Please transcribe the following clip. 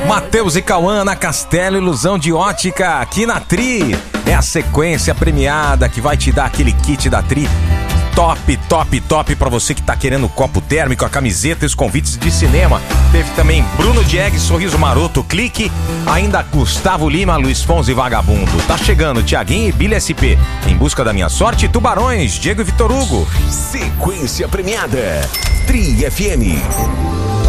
Matheus e Cauã na Castelo Ilusão de Ótica, aqui na Tri. É a sequência premiada que vai te dar aquele kit da Tri. Top, top, top pra você que tá querendo copo térmico, a camiseta e os convites de cinema. Teve também Bruno Diegues, Sorriso Maroto, Clique. Ainda Gustavo Lima, Luiz Fonsi e Vagabundo. Tá chegando Thiaguinho e Billy SP. Em Busca da Minha Sorte, Tubarões, Diego e Vitor Hugo. Sequência premiada, Tri FM.